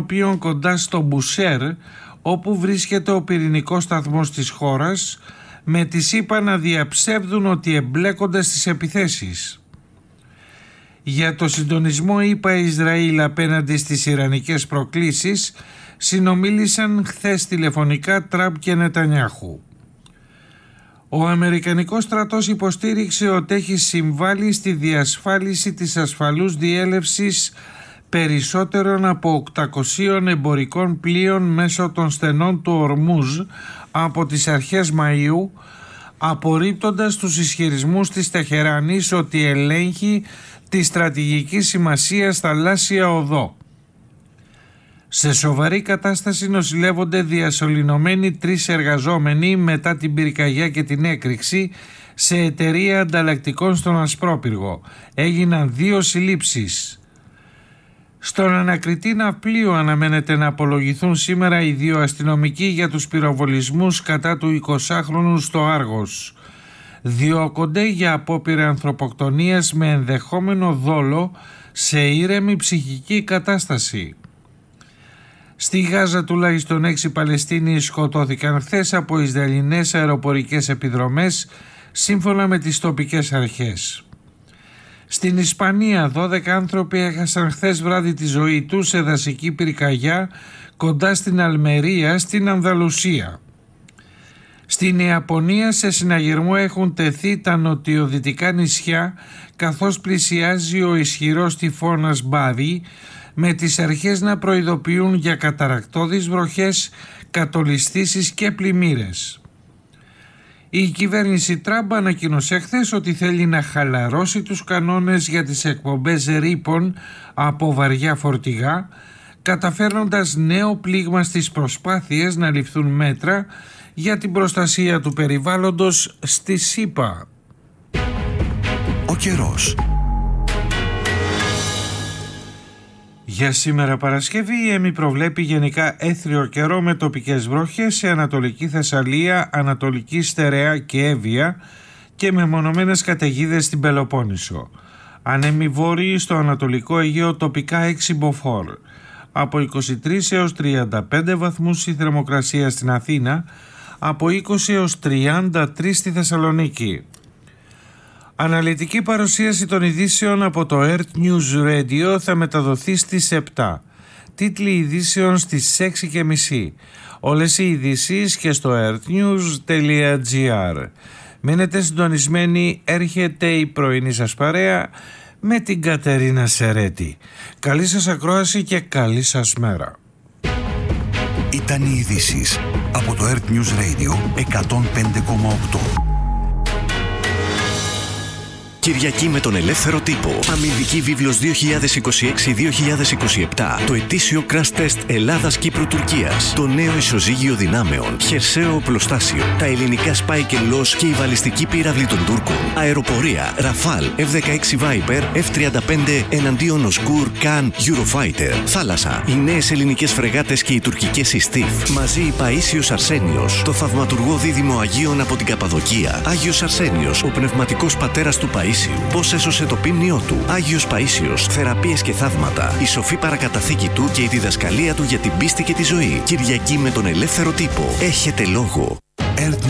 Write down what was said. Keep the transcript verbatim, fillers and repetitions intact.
οποίων κοντά στο Μπουσέρ, όπου βρίσκεται ο πυρηνικός σταθμός της χώρας, με τις ΗΠΑ να διαψεύδουν ότι εμπλέκονται στις επιθέσεις. Για το συντονισμό ΗΠΑ-Ισραήλ απέναντι στις ιρανικές προκλήσεις συνομίλησαν χθες τηλεφωνικά Τραμπ και Νετανιάχου. Ο Αμερικανικός στρατός υποστήριξε ότι έχει συμβάλει στη διασφάλιση της ασφαλούς διέλευσης περισσότερων από οκτακοσίων εμπορικών πλοίων μέσω των στενών του Ορμούζ από τις αρχές Μαΐου, απορρίπτοντας τους ισχυρισμούς της Τεχεράνης ότι ελέγχει τη στρατηγική σημασία θαλάσσια οδό. Σε σοβαρή κατάσταση νοσηλεύονται διασωληνωμένοι τρεις εργαζόμενοι μετά την πυρκαγιά και την έκρηξη σε εταιρεία ανταλλακτικών στον Ασπρόπυργο. Έγιναν δύο συλλήψεις. Στον ανακριτή ναυπλίου αναμένεται να απολογηθούν σήμερα οι δύο αστυνομικοί για τους πυροβολισμούς κατά του εικοσάχρονου στο Άργος. Διώκονται για απόπειρα ανθρωποκτονίας με ενδεχόμενο δόλο σε ήρεμη ψυχική κατάσταση. Στη Γάζα τουλάχιστον έξι Παλαιστίνοι σκοτώθηκαν χθες από Ισραηλινές αεροπορικές επιδρομές, σύμφωνα με τις τοπικές αρχές. Στην Ισπανία δώδεκα άνθρωποι έχασαν χθες βράδυ τη ζωή τους σε δασική πυρκαγιά κοντά στην Αλμερία στην Ανδαλουσία. Στην Ιαπωνία σε συναγερμό έχουν τεθεί τα νοτιοδυτικά νησιά, καθώς πλησιάζει ο ισχυρός τυφώνας Μπάρι, με τις αρχές να προειδοποιούν για καταρρακτώδεις βροχές, κατολισθήσεις και πλημμύρες. Η κυβέρνηση Τραμπ ανακοίνωσε χθες ότι θέλει να χαλαρώσει τους κανόνες για τις εκπομπές ρήπων από βαριά φορτηγά, καταφέρνοντας νέο πλήγμα στις προσπάθειες να ληφθούν μέτρα για την προστασία του περιβάλλοντος στη ΣΥΠΑ. Ο καιρός. Για σήμερα Παρασκευή η ΕΜΗ προβλέπει γενικά έθριο καιρό με τοπικές βροχές σε Ανατολική Θεσσαλία, Ανατολική Στερεά και Εύβοια και με μονομένες καταιγίδες στην Πελοπόννησο. Ανέμοι βόρειοι στο Ανατολικό Αιγαίο τοπικά έξι μποφόρ. Από είκοσι τρεις έως τριάντα πέντε βαθμούς η θερμοκρασία στην Αθήνα, από είκοσι έως τριάντα τρεις στη Θεσσαλονίκη. Αναλυτική παρουσίαση των ειδήσεων από το Earth News Radio θα μεταδοθεί στις επτά. Τίτλοι ειδήσεων στις έξι και μισή. Όλες οι ειδήσεις και στο earthnews.gr. Μείνετε συντονισμένοι, έρχεται η πρωινή σας παρέα με την Κατερίνα Σερέτη. Καλή σας ακρόαση και καλή σας μέρα. Ήταν οι ειδήσεις από το Earth News Radio εκατόν πέντε κόμμα οκτώ. Κυριακή με τον ελεύθερο τύπο. Αμυντική βίβλος δύο χιλιάδες είκοσι έξι δύο χιλιάδες είκοσι επτά. Το ετήσιο crash test Ελλάδας-Κύπρου-Τουρκίας. Το νέο ισοζύγιο δυνάμεων. Χερσαίο οπλοστάσιο. Τα ελληνικά Spy και Loss και η βαλιστική πύραυλη των Τούρκων. Αεροπορία. Ραφάλ. εφ δεκαέξι Viper. εφ τριάντα πέντε εναντίον Οσκούρ, Καν, Eurofighter. Θάλασσα. Οι νέες ελληνικές φρεγάτες και οι τουρκικές η Στιφ. Μαζί η Παΐσιος Αρσένιος. Το θαυματουργό δίδυμο Αγίων από την Καπαδοκία. Άγιος Αρσένιος. Ο πνευματικός πατέρας του Παΐσιου. Πώς έσωσε το πίμνιό του. Άγιος Παΐσιος. Θεραπείες και θαύματα. Η σοφή παρακαταθήκη του και η διδασκαλία του για την πίστη και τη ζωή. Κυριακή με τον ελεύθερο τύπο. Έχετε λόγο.